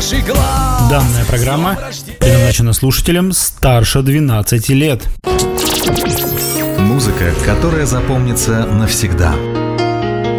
наших глаз. Данная программа предназначена слушателям старше 12 лет. Музыка, которая запомнится навсегда.